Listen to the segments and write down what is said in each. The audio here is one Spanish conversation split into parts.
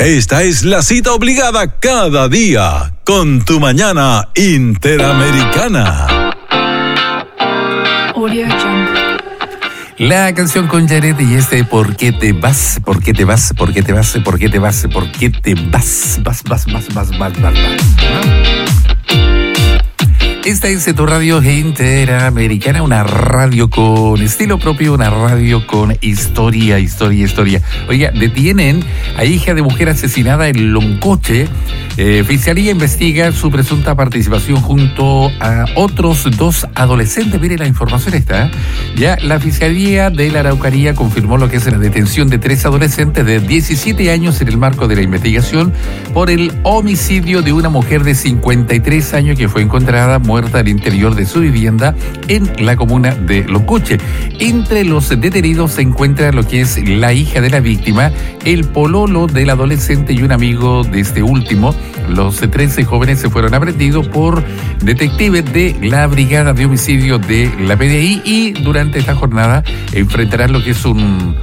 Esta es la cita obligada cada día con tu mañana interamericana. Audio Jungle. La canción con Janet y ¿por qué te vas? ¿Por qué te vas? ¿Por qué te vas? ¿Por qué te vas? ¿Por qué te vas? Vas. Esta es tu radio interamericana, una radio con estilo propio, una radio con historia. Oiga, detienen a hija de mujer asesinada en Loncoche. Fiscalía investiga su presunta participación junto a otros 2 adolescentes. Mire, la información está. Ya la Fiscalía de la Araucanía confirmó lo que es la detención de 3 adolescentes de 17 años en el marco de la investigación por el homicidio de una mujer de 53 años que fue encontrada muerta al interior de su vivienda en la comuna de Loncoche. Entre los detenidos se encuentra lo que es la hija de la víctima, el pololo del adolescente y un amigo de este último. Los 13 jóvenes se fueron aprendidos por detectives de la Brigada de Homicidio de la PDI y durante esta jornada enfrentarán lo que es un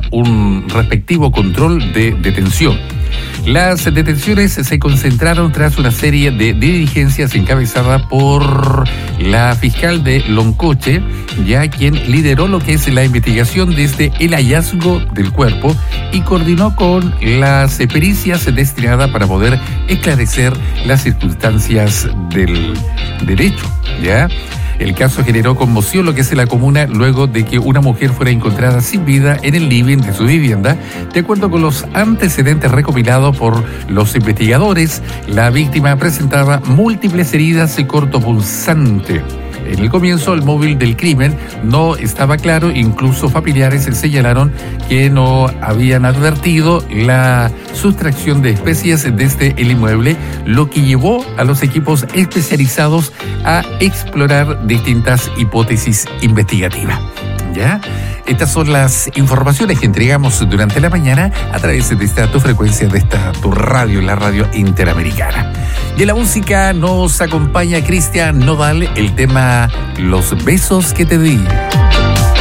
respectivo control de detención. Las detenciones se concentraron tras una serie de diligencias encabezada por la fiscal de Loncoche, ya quien lideró lo que es la investigación desde el hallazgo del cuerpo y coordinó con las pericias destinadas para poder esclarecer las circunstancias del hecho, ¿ya? El caso generó conmoción lo que es en la comuna luego de que una mujer fuera encontrada sin vida en el living de su vivienda. De acuerdo con los antecedentes recopilados por los investigadores, la víctima presentaba múltiples heridas y cortopunzante. En el comienzo, el móvil del crimen no estaba claro, incluso familiares señalaron que no habían advertido la sustracción de especies desde el inmueble, lo que llevó a los equipos especializados a explorar distintas hipótesis investigativas. ¿Ya? Estas son las informaciones que entregamos durante la mañana a través de esta tu frecuencia, de esta tu radio, la radio interamericana. Y en la música nos acompaña Cristian Nodal, el tema Los besos que te di.